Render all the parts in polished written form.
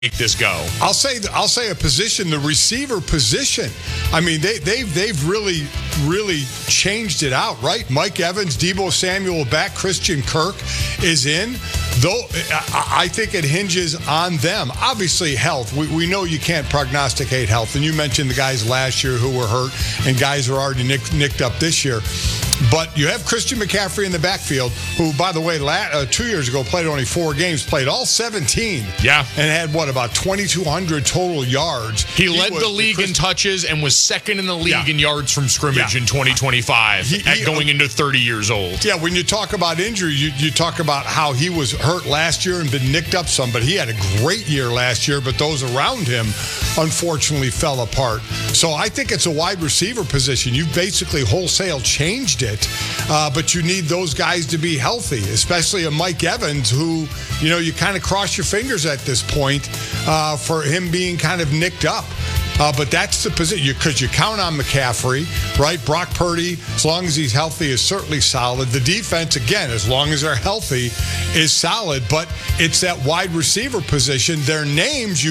make this go? I'll say a position, the receiver position. I mean, they've really changed it out, right? Mike Evans, Deebo Samuel back, Christian Kirk is in. Though I think it hinges on them. Obviously, health. We know you can't prognosticate health, and you mentioned the guys last year who were hurt, and guys who are already nicked up this year. But you have Christian McCaffrey in the backfield, who, by the way, 2 years ago played only 4 games, played all 17. Yeah. And had, about 2,200 total yards. He led the league in touches and was second in the league in yards from scrimmage in 2025 going into 30 years old. Yeah, when you talk about injury, you talk about how he was hurt last year and been nicked up some, but he had a great year last year, but those around him, unfortunately, fell apart. So I think it's a wide receiver position. You've basically wholesale changed it. But you need those guys to be healthy, especially a Mike Evans who, you kind of cross your fingers at this point for him being kind of nicked up. But that's the position, because you count on McCaffrey, right? Brock Purdy, as long as he's healthy, is certainly solid. The defense, again, as long as they're healthy, is solid. But it's that wide receiver position. Their names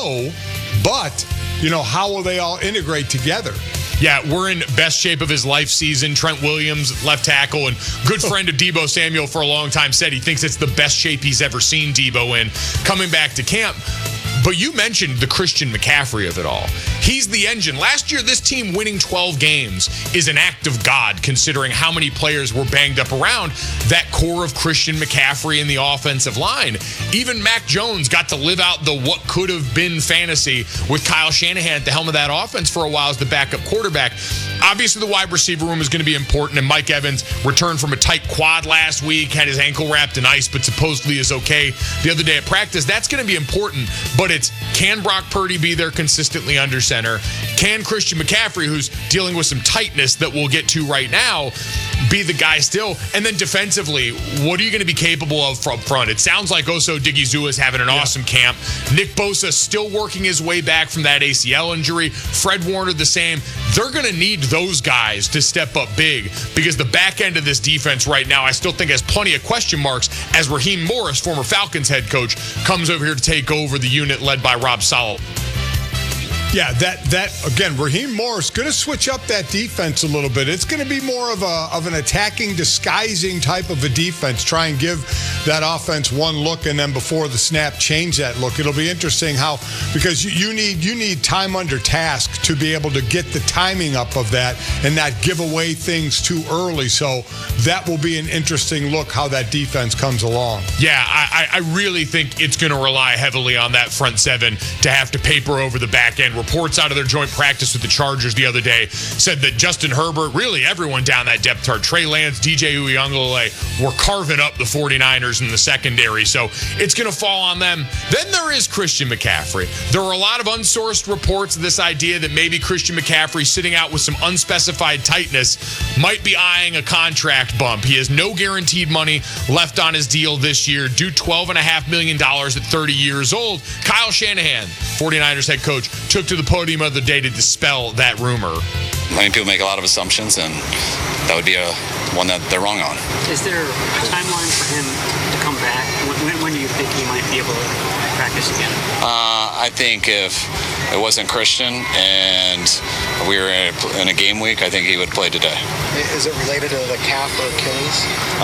but, how will they all integrate together? Yeah, we're in best shape of his life season. Trent Williams, left tackle, and good friend of Deebo Samuel for a long time, said he thinks it's the best shape he's ever seen Deebo in coming back to camp. But you mentioned the Christian McCaffrey of it all. He's the engine. Last year, this team winning 12 games is an act of God, considering how many players were banged up around that core of Christian McCaffrey in the offensive line. Even Mac Jones got to live out the what could have been fantasy with Kyle Shanahan at the helm of that offense for a while as the backup quarterback. Obviously, the wide receiver room is going to be important, and Mike Evans returned from a tight quad last week, had his ankle wrapped in ice, but supposedly is okay the other day at practice. That's going to be important, but can Brock Purdy be there consistently under center? Can Christian McCaffrey, who's dealing with some tightness that we'll get to right now, be the guy still? And then defensively, what are you going to be capable of from front? It sounds like Oso Digizua is having an awesome camp. Nick Bosa still working his way back from that ACL injury. Fred Warner the same. They're going to need those guys to step up big, because the back end of this defense right now, I still think has plenty of question marks as Raheem Morris, former Falcons head coach, comes over here to take over the unit led by Rob Saleh. Yeah, that again, Raheem Morris going to switch up that defense a little bit. It's going to be more of an attacking, disguising type of a defense. Try and give that offense one look, and then before the snap, change that look. It'll be interesting because you need time under task to be able to get the timing up of that and not give away things too early. So that will be an interesting look how that defense comes along. Yeah, I really think it's going to rely heavily on that front seven to have to paper over the back end. Reports out of their joint practice with the Chargers the other day said that Justin Herbert, really everyone down that depth chart, Trey Lance, DJ Uiagalelei, were carving up the 49ers in the secondary. So it's going to fall on them. Then there is Christian McCaffrey. There are a lot of unsourced reports of this idea that maybe Christian McCaffrey, sitting out with some unspecified tightness, might be eyeing a contract bump. He has no guaranteed money left on his deal this year, due $12.5 million at 30 years old. Kyle Shanahan, 49ers head coach, took to the podium of the day to dispel that rumor. I mean, people make a lot of assumptions, and that would be one that they're wrong on. Is there a timeline for him to come back? When do you think he might be able to practice again? I think if it wasn't Christian and we were in a game week, I think he would play today. Is it related to the calf or Achilles?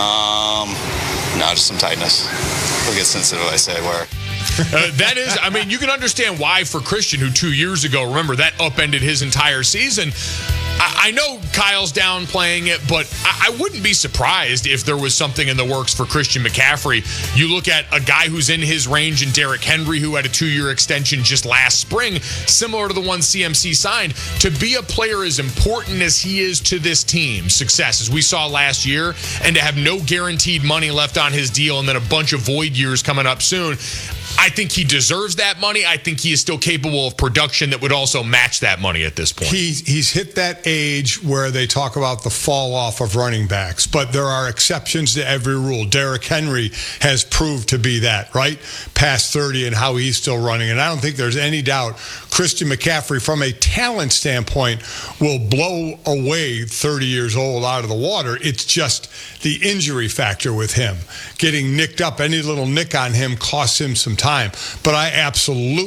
No, just some tightness. We'll get sensitive, I say, where... That is, I mean, you can understand why for Christian, who 2 years ago, remember, that upended his entire season. I know Kyle's downplaying it, but I wouldn't be surprised if there was something in the works for Christian McCaffrey. You look at a guy who's in his range in Derrick Henry, who had a 2-year extension just last spring, similar to the one CMC signed. To be a player as important as he is to this team, success, as we saw last year, and to have no guaranteed money left on his deal and then a bunch of void years coming up soon, I think he deserves that money. I think he is still capable of production that would also match that money at this point. He's hit that age where they talk about the fall off of running backs, but there are exceptions to every rule. Derrick Henry has proved to be that, right? Past 30 and how he's still running. And I don't think there's any doubt Christian McCaffrey, from a talent standpoint, will blow away 30 years old out of the water. It's just the injury factor with him. Getting nicked up, any little nick on him costs him some time. But I absolutely